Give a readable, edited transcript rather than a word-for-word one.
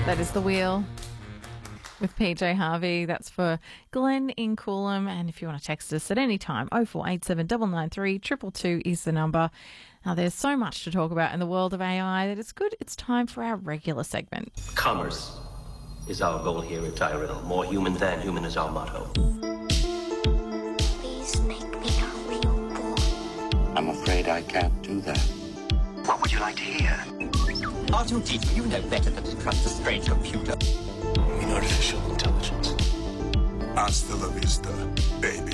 That is The Wheel with PJ Harvey. That's for Glenn in Coolum. And if you want to text us at any time, 0487 993 222 is the number. Now, there's so much to talk about in the world of AI that it's good. It's time for our regular segment. Commerce is our goal here at Tyrell. More human than human is our motto. Please make me a real boy. I'm afraid I can't do that. What would you like to hear? R2-D2, you know better than to trust a strange computer. In artificial intelligence. Hasta la vista, baby.